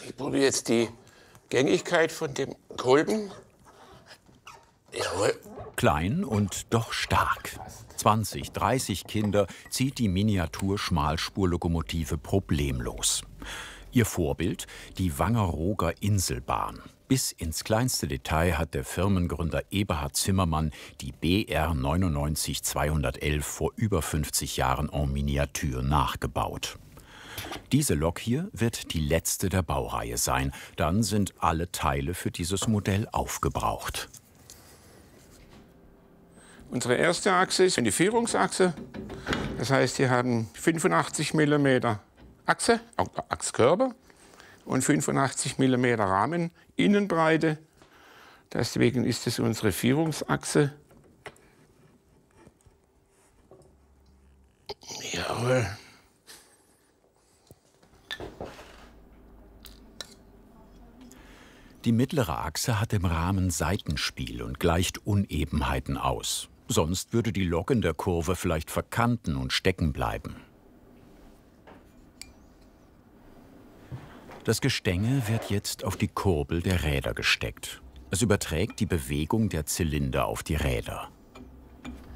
Ich probiere jetzt die Gängigkeit von dem Kolben. Jawohl. Klein und doch stark. 20, 30 Kinder zieht die Miniatur-Schmalspurlokomotive problemlos. Ihr Vorbild die Wangerooger Inselbahn. Bis ins kleinste Detail hat der Firmengründer Eberhard Zimmermann die BR 99211 vor über 50 Jahren en Miniatur nachgebaut. Diese Lok hier wird die letzte der Baureihe sein. Dann sind alle Teile für dieses Modell aufgebraucht. Unsere erste Achse ist die Führungsachse. Das heißt, wir haben 85 mm Achse, Achskörper und 85 mm Rahmen, Innenbreite. Deswegen ist es unsere Führungsachse. Jawohl. Die mittlere Achse hat im Rahmen Seitenspiel und gleicht Unebenheiten aus. Sonst würde die Lok in der Kurve vielleicht verkanten und stecken bleiben. Das Gestänge wird jetzt auf die Kurbel der Räder gesteckt. Es überträgt die Bewegung der Zylinder auf die Räder.